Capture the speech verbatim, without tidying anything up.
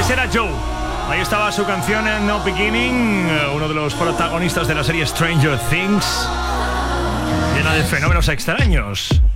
Antes era Joe. Ahí estaba su canción en No Beginning, uno de los protagonistas de la serie Stranger Things, llena de fenómenos extraños.